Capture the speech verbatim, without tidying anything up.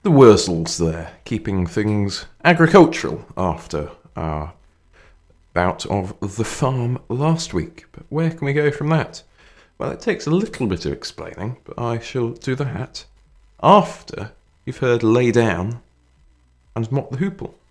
the Wurzels there, keeping things agricultural after our bout of the farm last week. But where can we go from that? Well, it takes a little bit of explaining, but I shall do that after you've heard Lay Down and Mott the Hoople.